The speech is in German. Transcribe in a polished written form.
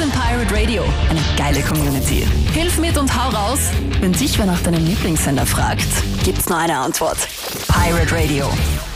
im Pirate Radio. Eine geile Community. Hilf mit und hau raus. Wenn dich wer nach deinem Lieblingssender fragt, gibt's nur eine Antwort. Pirate Radio.